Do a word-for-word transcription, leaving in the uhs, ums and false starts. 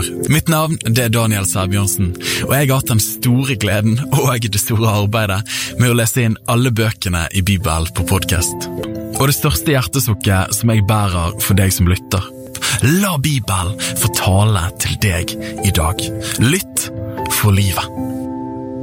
år. Mitt navn det er Daniel Sæbjørnsen, og jeg har hatt den store gleden og det store arbeidet med å lese inn alle bøkene i Bibelen på podcast. Og det største hjertesukket som jeg bærer for deg som lytter. La Bibelen få tale til deg i dag. Lytt for livet.